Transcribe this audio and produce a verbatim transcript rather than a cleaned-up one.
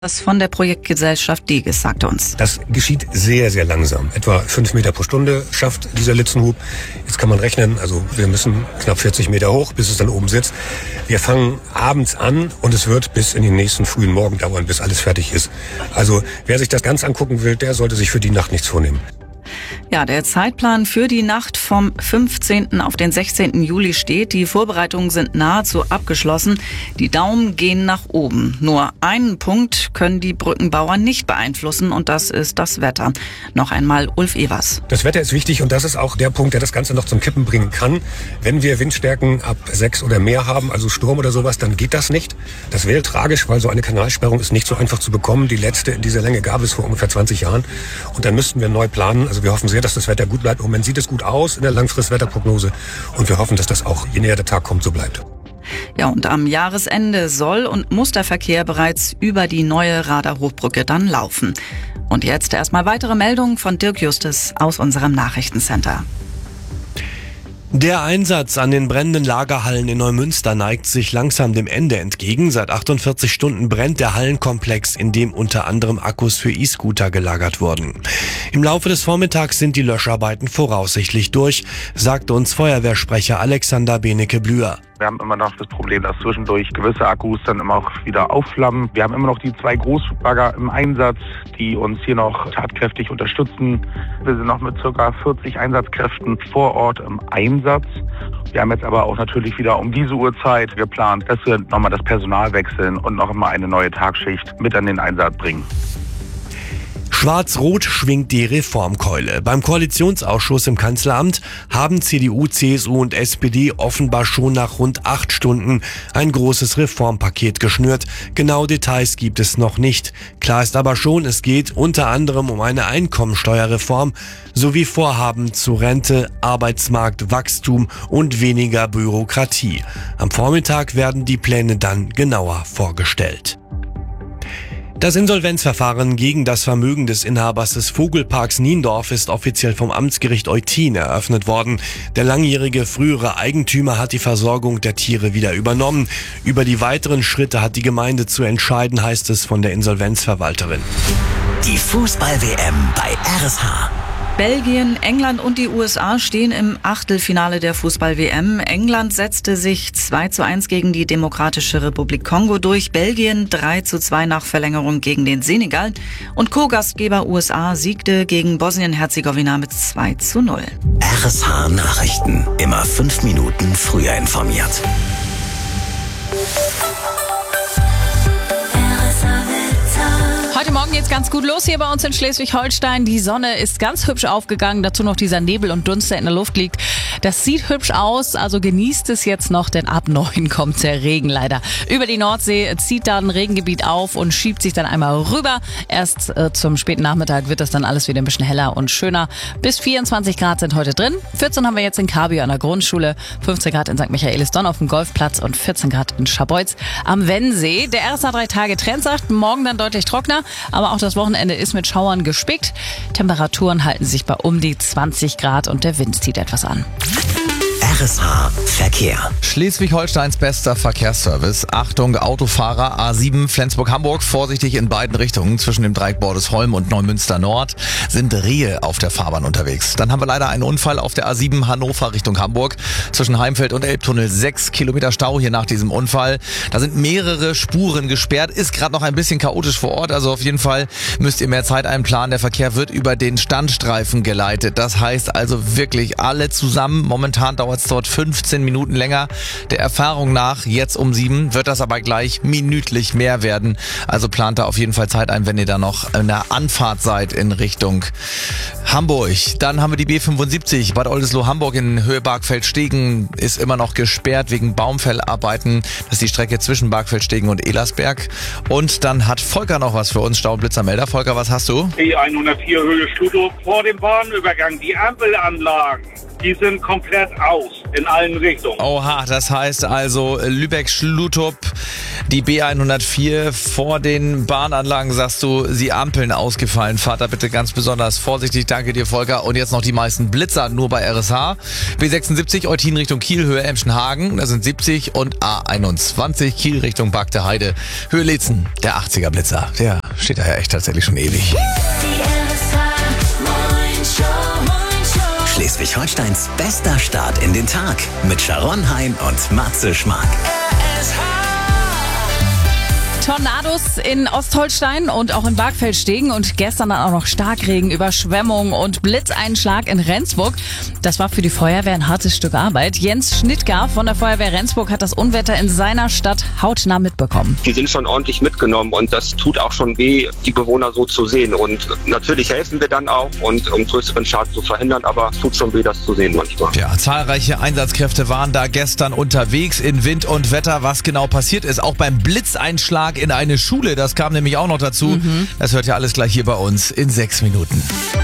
Das von der Projektgesellschaft Deges sagt uns. Das geschieht sehr, sehr langsam. Etwa fünf Meter pro Stunde schafft dieser Litzenhub. Jetzt kann man rechnen, also wir müssen knapp vierzig Meter hoch, bis es dann oben sitzt. Wir fangen abends an und es wird bis in den nächsten frühen Morgen dauern, bis alles fertig ist. Also wer sich das ganz angucken will, der sollte sich für die Nacht nichts vornehmen. Ja, der Zeitplan für die Nacht vom fünfzehnten auf den sechzehnten Juli steht. Die Vorbereitungen sind nahezu abgeschlossen. Die Daumen gehen nach oben. Nur einen Punkt können die Brückenbauer nicht beeinflussen und das ist das Wetter. Noch einmal Ulf Evers. Das Wetter ist wichtig und das ist auch der Punkt, der das Ganze noch zum Kippen bringen kann. Wenn wir Windstärken ab sechs oder mehr haben, also Sturm oder sowas, dann geht das nicht. Das wäre tragisch, weil so eine Kanalsperrung ist nicht so einfach zu bekommen. Die letzte in dieser Länge gab es vor ungefähr zwanzig Jahren und dann müssten wir neu planen. Also wir hoffen sehr, dass das Wetter gut bleibt. Im Moment sieht es gut aus in der Langfristwetterprognose und wir hoffen, dass das auch, je näher der Tag kommt, so bleibt. Ja, und am Jahresende soll und muss der Verkehr bereits über die neue Radarhochbrücke dann laufen. Und jetzt erstmal weitere Meldungen von Dirk Justus aus unserem Nachrichtencenter. Der Einsatz an den brennenden Lagerhallen in Neumünster neigt sich langsam dem Ende entgegen. Seit achtundvierzig Stunden brennt der Hallenkomplex, in dem unter anderem Akkus für E-Scooter gelagert wurden. Im Laufe des Vormittags sind die Löscharbeiten voraussichtlich durch, sagte uns Feuerwehrsprecher Alexander Benecke-Blüher. Wir haben immer noch das Problem, dass zwischendurch gewisse Akkus dann immer auch wieder aufflammen. Wir haben immer noch die zwei Großbagger im Einsatz, die uns hier noch tatkräftig unterstützen. Wir sind noch mit ca. vierzig Einsatzkräften vor Ort im Einsatz. Wir haben jetzt aber auch natürlich wieder um diese Uhrzeit geplant, dass wir nochmal das Personal wechseln und noch einmal eine neue Tagschicht mit an den Einsatz bringen. Schwarz-Rot schwingt die Reformkeule. Beim Koalitionsausschuss im Kanzleramt haben C D U, C S U und S P D offenbar schon nach rund acht Stunden ein großes Reformpaket geschnürt. Genau Details gibt es noch nicht. Klar ist aber schon, es geht unter anderem um eine Einkommensteuerreform sowie Vorhaben zu Rente, Arbeitsmarkt, Wachstum und weniger Bürokratie. Am Vormittag werden die Pläne dann genauer vorgestellt. Das Insolvenzverfahren gegen das Vermögen des Inhabers des Vogelparks Niendorf ist offiziell vom Amtsgericht Eutin eröffnet worden. Der langjährige frühere Eigentümer hat die Versorgung der Tiere wieder übernommen. Über die weiteren Schritte hat die Gemeinde zu entscheiden, heißt es von der Insolvenzverwalterin. Die Fußball-W M bei R S H. Belgien, England und die U S A stehen im Achtelfinale der Fußball-W M. England setzte sich zwei zu eins gegen die Demokratische Republik Kongo durch. Belgien drei zu zwei nach Verlängerung gegen den Senegal. Und Co-Gastgeber U S A siegte gegen Bosnien-Herzegowina mit zwei zu null. R S H Nachrichten. Immer fünf Minuten früher informiert. Heute Morgen geht's ganz gut los hier bei uns in Schleswig-Holstein. Die Sonne ist ganz hübsch aufgegangen. Dazu noch dieser Nebel und Dunst, der in der Luft liegt. Das sieht hübsch aus, also genießt es jetzt noch, denn ab neun kommt der Regen leider. Über die Nordsee zieht da ein Regengebiet auf und schiebt sich dann einmal rüber. Erst äh, zum späten Nachmittag wird das dann alles wieder ein bisschen heller und schöner. Bis vierundzwanzig Grad sind heute drin. vierzehn haben wir jetzt in Kabio an der Grundschule, fünfzehn Grad in Sankt Michaelisdonn auf dem Golfplatz und vierzehn Grad in Scharbeutz am Wennsee. Der R S A drei Tage Trend sagt, morgen dann deutlich trockener. Aber auch das Wochenende ist mit Schauern gespickt. Temperaturen halten sich bei um die zwanzig Grad und der Wind zieht etwas an. R S H Verkehr. Schleswig-Holsteins bester Verkehrsservice. Achtung, Autofahrer A sieben Flensburg-Hamburg. Vorsichtig in beiden Richtungen. Zwischen dem Dreieck Bordesholm und Neumünster Nord sind Rehe auf der Fahrbahn unterwegs. Dann haben wir leider einen Unfall auf der A sieben Hannover Richtung Hamburg. Zwischen Heimfeld und Elbtunnel sechs Kilometer Stau hier nach diesem Unfall. Da sind mehrere Spuren gesperrt. Ist gerade noch ein bisschen chaotisch vor Ort. Also auf jeden Fall müsst ihr mehr Zeit einplanen. Der Verkehr wird über den Standstreifen geleitet. Das heißt also wirklich alle zusammen. Momentan dauert es dort fünfzehn Minuten länger. Der Erfahrung nach, jetzt um sieben, wird das aber gleich minütlich mehr werden. Also plant da auf jeden Fall Zeit ein, wenn ihr da noch in der Anfahrt seid in Richtung Hamburg. Dann haben wir die B fünfundsiebzig, Bad Oldesloe-Hamburg in Höhe Bargfeld-Stegen ist immer noch gesperrt wegen Baumfellarbeiten. Das ist die Strecke zwischen Bargfeld-Stegen und Elersberg. Und dann hat Volker noch was für uns, Stau- und Blitzermelder. Volker, was hast du? B hundertvier Höhe Stuttgart vor dem Bahnübergang, die Ampelanlagen. die sind komplett aus in allen Richtungen. Oha, das heißt also Lübeck-Schlutop, die B hundertvier vor den Bahnanlagen, sagst du, sie Ampeln ausgefallen. Fahrt da bitte ganz besonders vorsichtig. Danke dir, Volker. Und jetzt noch die meisten Blitzer nur bei R S H. B sechsundsiebzig Eutin Richtung Kiel, Höhe Emschenhagen, das sind siebzig, und A einundzwanzig Kiel Richtung Bagde Heide, Höhe Leetzen, der achtziger Blitzer. Der steht da ja echt tatsächlich schon ewig. Schleswig-Holsteins bester Start in den Tag mit Sharon Hein und Matze Schmark. Tornados in Ostholstein und auch in Bargfeldstegen und gestern dann auch noch Starkregen, Überschwemmung und Blitzeinschlag in Rendsburg. Das war für die Feuerwehr ein hartes Stück Arbeit. Jens Schnittgar von der Feuerwehr Rendsburg hat das Unwetter in seiner Stadt hautnah mitbekommen. Die sind schon ordentlich mitgenommen und das tut auch schon weh, die Bewohner so zu sehen. Und natürlich helfen wir dann auch, und um größeren Schaden zu verhindern, aber es tut schon weh, das zu sehen manchmal. Ja, zahlreiche Einsatzkräfte waren da gestern unterwegs in Wind und Wetter. Was genau passiert ist, auch beim Blitzeinschlag in eine Schule, das kam nämlich auch noch dazu. Mhm. Das hört ihr alles gleich hier bei uns in sechs Minuten.